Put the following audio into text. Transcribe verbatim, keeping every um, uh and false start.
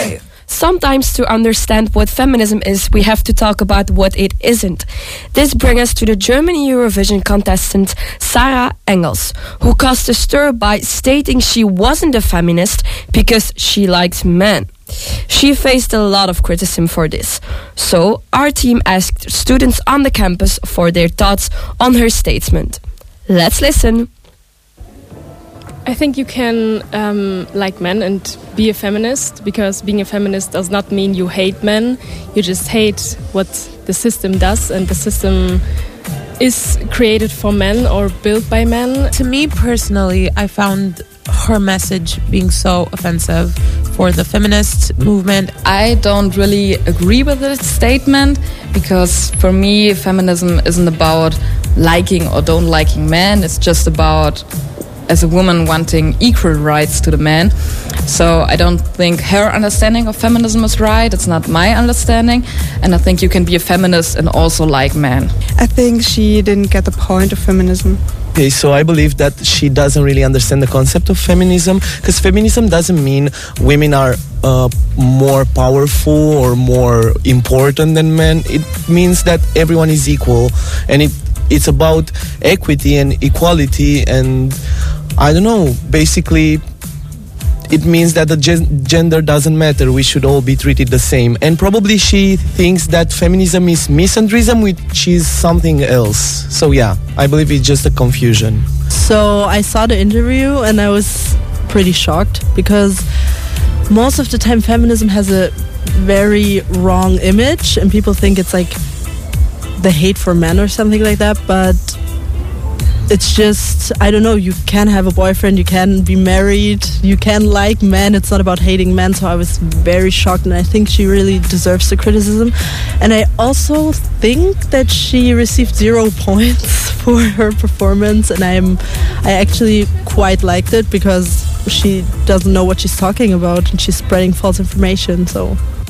Why? Sometimes to understand what feminism is, we have to talk about what it isn't. This brings us to the German Eurovision contestant Sarah Engels, who caused a stir by stating she wasn't a feminist because she likes men. She faced a lot of criticism for this. So our team asked students on the campus for their thoughts on her statement. Let's listen. I think you can um, like men and be a feminist, because being a feminist does not mean you hate men. You just hate what the system does, and the system is created for men or built by men. To me personally, I found her message being so offensive for the feminist movement. I don't really agree with this statement, because for me feminism isn't about liking or don't liking men. It's just about, as a woman, wanting equal rights to the man. So I don't think her understanding of feminism is right. It's not my understanding. And I think you can be a feminist and also like men. I think she didn't get the point of feminism. Okay, so I believe that she doesn't really understand the concept of feminism, because feminism doesn't mean women are uh, more powerful or more important than men. It means that everyone is equal, and it it's about equity and equality, and I don't know, basically it means that the gen- gender doesn't matter. We should all be treated the same. And probably she thinks that feminism is misandrism, which is something else. So yeah, I believe it's just a confusion. So I saw the interview and I was pretty shocked, because most of the time feminism has a very wrong image and people think it's like the hate for men or something like that, but it's just, I don't know, you can have a boyfriend, you can be married, you can like men, it's not about hating men. So I was very shocked, and I think she really deserves the criticism. And I also think that she received zero points for her performance, and I'm I actually quite liked it, because she doesn't know what she's talking about and she's spreading false information. So